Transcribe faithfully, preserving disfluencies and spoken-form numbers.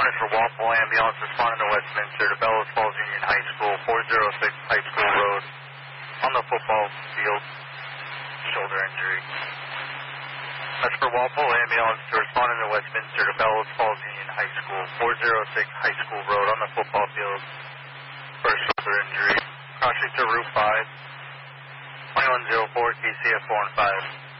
wanted for Walpole Ambulance responding to Westminster to Bellows Falls Union High School, four oh six High School Road, on the football field, shoulder injury. That's for Walpole Ambulance to responding to Westminster to Bellows Falls Union High School, four oh six High School Road, on the football field, for a shoulder injury. Cross street to Route five, twenty-one oh four, K C F four and five.